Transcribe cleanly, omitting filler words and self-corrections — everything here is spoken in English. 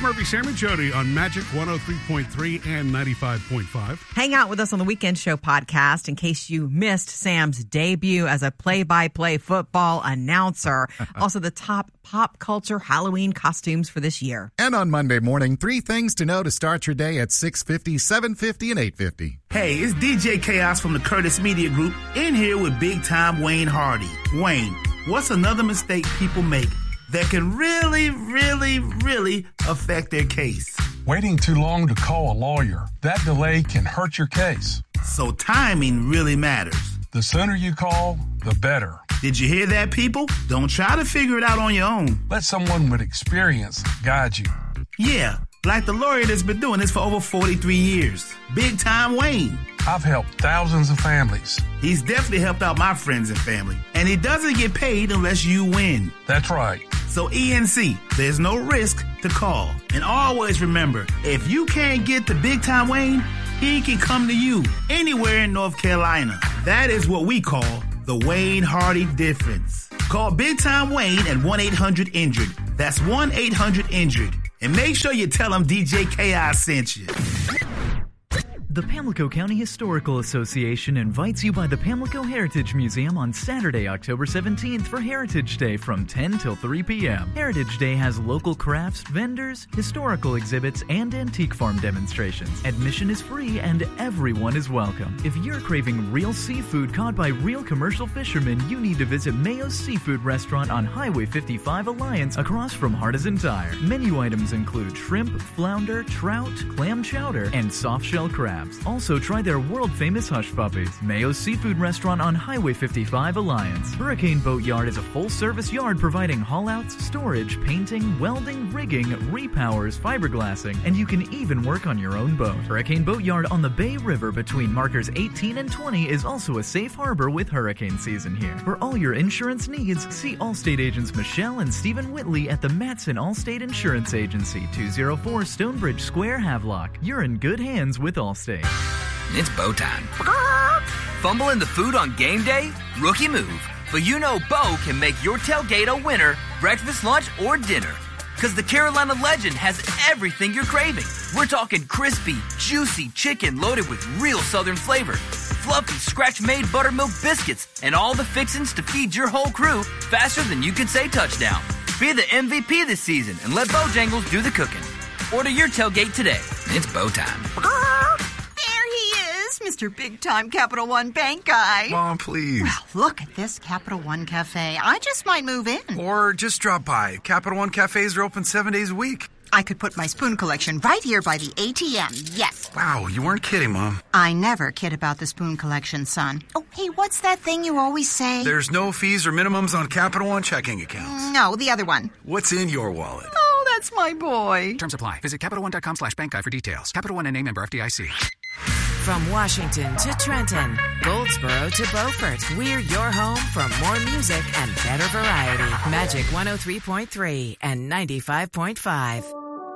Murphy, Sam, and Jody on Magic 103.3 and 95.5. Hang out with us on the Weekend Show podcast in case you missed Sam's debut as a play-by-play football announcer. Also, the top pop culture Halloween costumes for this year. And on Monday morning, 3 things to know to start your day at 6:50, 7:50, and 8:50. Hey, it's DJ Chaos from the Curtis Media Group in here with big-time Wayne Hardy. Wayne, what's another mistake people make that can really, really, really affect their case? Waiting too long to call a lawyer. That delay can hurt your case. So timing really matters. The sooner you call, the better. Did you hear that, people? Don't try to figure it out on your own. Let someone with experience guide you. Yeah, like the lawyer that's been doing this for over 43 years. Big time Wayne. I've helped thousands of families. He's definitely helped out my friends and family. And he doesn't get paid unless you win. That's right. So ENC, there's no risk to call. And always remember, if you can't get to Big Time Wayne, he can come to you anywhere in North Carolina. That is what we call the Wayne Hardy difference. Call Big Time Wayne at 1-800-INJURED. That's 1-800-INJURED. And make sure you tell him DJ Chaos sent you. The Pamlico County Historical Association invites you by the Pamlico Heritage Museum on Saturday, October 17th for Heritage Day from 10 till 3 p.m. Heritage Day has local crafts, vendors, historical exhibits, and antique farm demonstrations. Admission is free and everyone is welcome. If you're craving real seafood caught by real commercial fishermen, you need to visit Mayo's Seafood Restaurant on Highway 55 Alliance across from Hardison Tire. Menu items include shrimp, flounder, trout, clam chowder, and soft-shell crabs. Also, try their world-famous hush puppies. Mayo's Seafood Restaurant on Highway 55 Alliance. Hurricane Boat Yard is a full-service yard providing haul-outs, storage, painting, welding, rigging, repowers, fiberglassing, and you can even work on your own boat. Hurricane Boat Yard on the Bay River between markers 18 and 20 is also a safe harbor with hurricane season here. For all your insurance needs, see Allstate agents Michelle and Stephen Whitley at the Matson Allstate Insurance Agency, 204 Stonebridge Square, Havelock. You're in good hands with Allstate. It's Bo time. Fumble in the food on game day? Rookie move. But you know Bo can make your tailgate a winner, breakfast, lunch, or dinner. Because the Carolina Legend has everything you're craving. We're talking crispy, juicy chicken loaded with real Southern flavor, fluffy, scratch-made buttermilk biscuits, and all the fixins to feed your whole crew faster than you can say touchdown. Be the MVP this season and let Bojangles do the cooking. Order your tailgate today. It's Bo time. Mr. Big-Time Capital One Bank guy. Mom, please. Well, look at this Capital One Cafe. I just might move in. Or just drop by. Capital One cafes are open 7 days a week. I could put my spoon collection right here by the ATM, yes. Wow, you weren't kidding, Mom. I never kid about the spoon collection, son. Oh, hey, what's that thing you always say? There's no fees or minimums on Capital One checking accounts. No, the other one. What's in your wallet? Oh, that's my boy. Terms apply. Visit CapitalOne.com/bankguy for details. Capital One and member FDIC. From Washington to Trenton, Goldsboro to Beaufort, we're your home for more music and better variety. Magic 103.3 and 95.5.